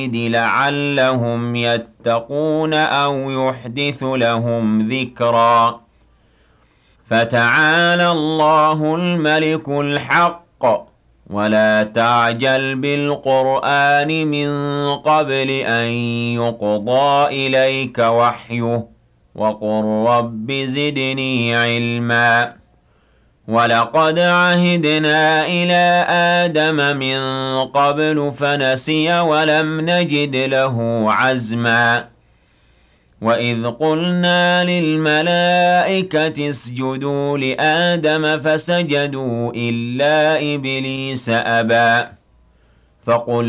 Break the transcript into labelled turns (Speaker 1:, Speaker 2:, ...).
Speaker 1: لعلهم يتقون أو يحدث لهم ذكرا فتعالى الله الملك الحق ولا تعجل بالقرآن من قبل أن يقضى إليك وحيه وقل رب زدني علما ولقد عهدنا إلى آدم من قبل فنسي ولم نجد له عزما وإذ قلنا للملائكة اسجدوا لآدم فسجدوا إلا إبليس أبى فقل